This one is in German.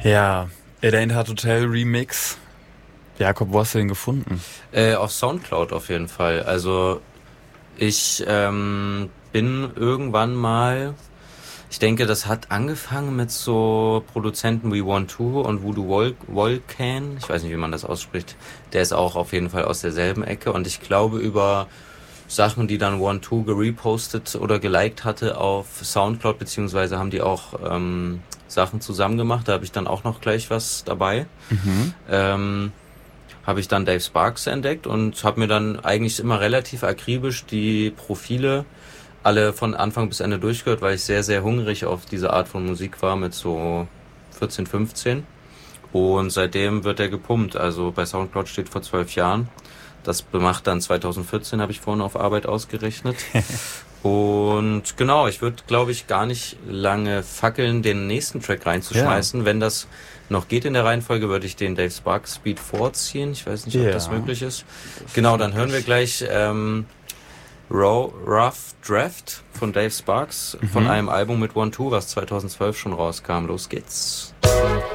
Ja, It Ain't Hard to Tell Remix. Jakob, wo hast du den gefunden? Auf Soundcloud auf jeden Fall. Also ich bin irgendwann mal, ich denke, das hat angefangen mit so Produzenten wie One2 und Voodoo Volcan. Ich weiß nicht, wie man das ausspricht. Der ist auch auf jeden Fall aus derselben Ecke. Und ich glaube, über Sachen, die dann One2 gerepostet oder geliked hatte auf Soundcloud, beziehungsweise haben die auch Sachen zusammen gemacht. Da habe ich dann auch noch gleich was dabei. Habe ich dann Dave Sparks entdeckt und habe mir dann eigentlich immer relativ akribisch die Profile alle von Anfang bis Ende durchgehört, weil ich sehr, sehr hungrig auf diese Art von Musik war mit so 14, 15. Und seitdem wird er gepumpt. Also bei Soundcloud steht vor 12 Jahren. Das macht dann 2014, habe ich vorhin auf Arbeit ausgerechnet. Und genau, ich würde, glaube ich, gar nicht lange fackeln, den nächsten Track reinzuschmeißen. Ja. Wenn das noch geht in der Reihenfolge, würde ich den Dave Sparks Beat vorziehen. Ich weiß nicht, ob das möglich ist. Genau, dann hören wir gleich Rough Draft von Dave Sparks von einem Album mit One2, was 2012 schon rauskam. Los geht's.